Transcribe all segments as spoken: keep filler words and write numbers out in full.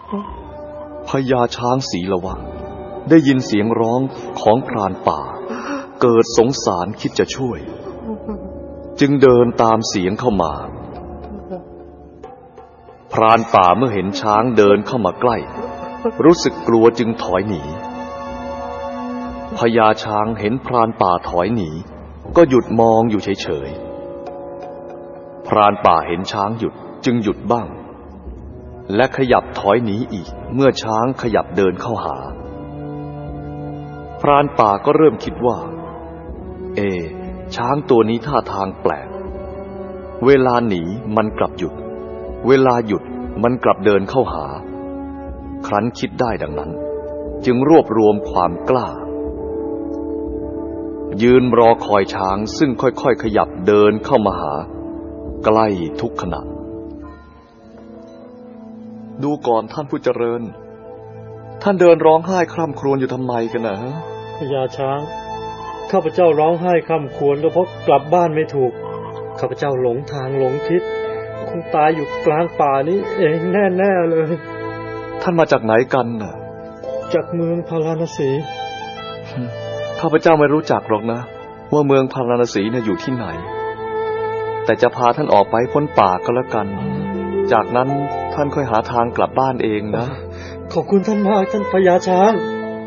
พญาช้างศรีละวะได้ยินเสียงร้องของพรานป่าเกิดสงสารคิดจะช่วยจึงเดินตามเสียงเข้ามาพรานป่าเมื่อเห็นช้างเดินเข้ามาใกล้รู้สึกกลัวจึงถอยหนีพญาช้างเห็นพรานป่าถอยหนีก็หยุดมองอยู่เฉยๆพรานป่าเห็นช้างหยุดจึงหยุดบ้างและขยับถอยหนีอีกเมื่อช้างขยับเดินเข้าหาพรานป่าก็เริ่มคิดว่าเอช้างตัวนี้ท่าทางแปลกเวลาหนีมันกลับหยุดเวลาหยุดมันกลับเดินเข้าหาครั้นคิดได้ดังนั้นจึงรวบรวมความกล้ายืนรอคอยช้างซึ่งค่อยๆขยับเดินเข้ามาหาใกล้ทุกขณะดูก่อนท่านผู้เจริญท่านเดินร้องไห้คร่ำครวญอยู่ทำไมกันนะพญาช้างข้าพเจ้าร้องไห้คร่ำครวญก็เพราะกลับบ้านไม่ถูกข้าพเจ้าหลงทางหลงทิศคงตายอยู่กลางป่านี้เองแน่ๆเลยท่านมาจากไหนกันน่ะจากเมืองพาราณสีข้าพเจ้าไม่รู้จักหรอกนะว่าเมืองพาราณสีน่ะอยู่ที่ไหนแต่จะพาท่านออกไปพ้นป่าก็แล้วกันจากนั้นท่านค่อยหาทางกลับบ้านเองนะขอบคุณท่านมากท่านพญาช้าง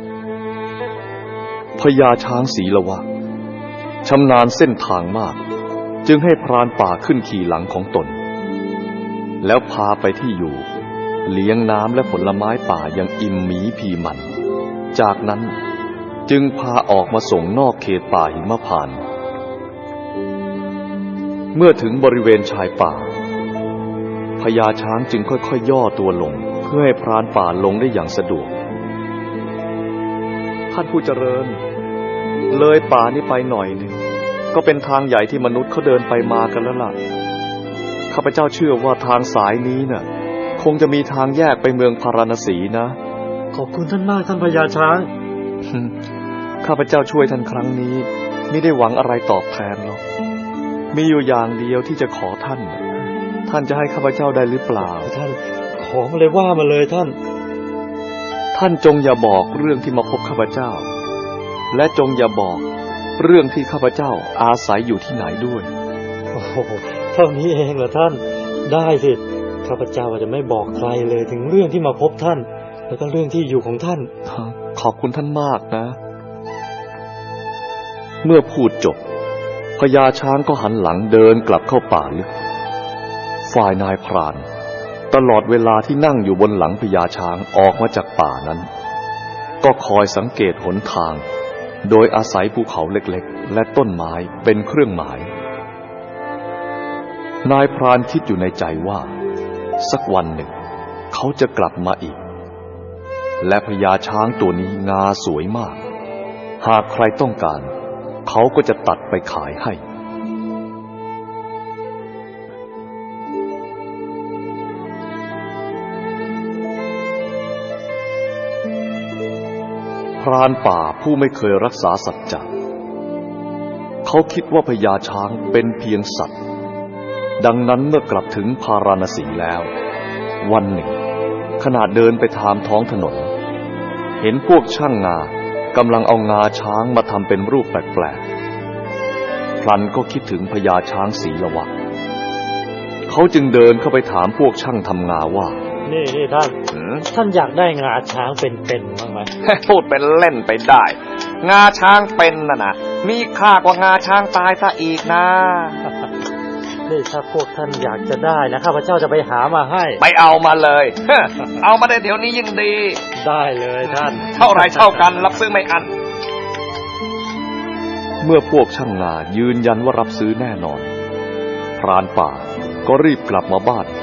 พญาช้างศรีละวะชำนาญเส้นทางมากจึงให้พรานป่าขึ้นขี่หลังของตนแล้วพาไปที่อยู่เลี้ยงน้ำและผลไม้ป่าอย่างอิ่มหมีพีมันจากนั้นจึงพาออกมาส่งนอกเขตป่าหิมพานต์เมื่อถึงบริเวณชายป่าพญาช้างจึงค่อยๆ ย่อตัวลงเพื่อให้พรานป่าลงได้อย่างสะดวกท่านผู้เจริญเลยป่านี้ไปหน่อยหนึ่งก็เป็นทางใหญ่ที่มนุษย์เขาเดินไปมากันแล้วล่ะข้าพเจ้าเชื่อว่าทางสายนี้น่ะคงจะมีทางแยกไปเมืองพาราณสีนะขอบคุณท่านมากท่านพญาช้างข้าพเจ้าช่วยท่านครั้งนี้ไม่ได้หวังอะไรตอบแทนหรอกมีอยู่อย่างเดียวที่จะขอท่านท่านจะให้ข้าพเจ้าได้หรือเปล่าท่านขอมาเลยว่ามาเลยท่านท่านจงอย่าบอกเรื่องที่มาพบข้าพเจ้าและจงอย่าบอกเรื่องที่ข้าพเจ้าอาศัยอยู่ที่ไหนด้วยโอ้โหเท่านี้เองเหรอท่านได้สิข้าพเจ้าจะไม่บอกใครเลยถึงเรื่องที่มาพบท่านแล้วก็เรื่องที่อยู่ของท่านขอบคุณท่านมากนะเมื่อพูดจบพญาช้างก็หันหลังเดินกลับเข้าป่าลึกฝ่ายนายพรานตลอดเวลาที่นั่งอยู่บนหลังพญาช้างออกมาจากป่านั้นก็คอยสังเกตหนทางโดยอาศัยภูเขาเล็กๆและต้นไม้เป็นเครื่องหมายนายพรานคิดอยู่ในใจว่าสักวันหนึ่งเขาจะกลับมาอีกและพญาช้างตัวนี้งาสวยมากหากใครต้องการเขาก็จะตัดไปขายให้พรานป่าผู้ไม่เคยรักษาสัจจะเขาคิดว่าพญาช้างเป็นเพียงสัตว์ดังนั้นเมื่อกลับถึงพาราณสีแล้ววันหนึ่งขณะเดินไปตามท้องถนนเห็นพวกช่างงากำลังเอางาช้างมาทำเป็นรูปแปลกๆพลันก็คิดถึงพญาช้างศรีละวะเขาจึงเดินเข้าไปถามพวกช่างทำงาว่านี่นี่ท่านท่านอยากได้งาช้างเป็นๆบ้างไหมพูดเป็นเล่นไปได้งาช้างเป็นน่ะนะมีค่ากว่างาช้างตายซะอีกนะนี่ถ้าพวกท่านอยากจะได้นะข้าพเจ้าจะไปหามาให้ไปเอามาเลยเอามาได้เดี๋ยวนี้ยิ่งดีได้เลยท่านเท่าไรเท่ากันรับซื้อไม่อั้นเมื่อพวกช่างงายืนยันว่ารับซื้อแน่นอนพรานป่าก็รีบกลับมาบ้าน